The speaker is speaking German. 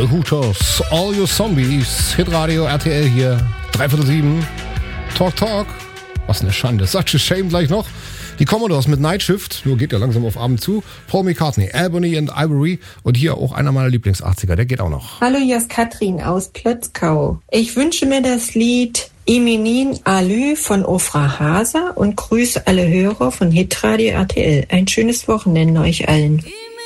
The Hooters, All Your Zombies, Hitradio RTL hier, 6:45. Talk. Was eine Schande. Such a Shame gleich noch. Die Commodores mit Night Shift, nur geht ja langsam auf Abend zu. Paul McCartney, Albany and Ivory und hier auch einer meiner Lieblings-80er, der geht auch noch. Hallo, hier ist Katrin aus Plötzkau. Ich wünsche mir das Lied Eminin Alü von Ofra Hasa und grüße alle Hörer von Hitradio RTL. Ein schönes Wochenende euch allen.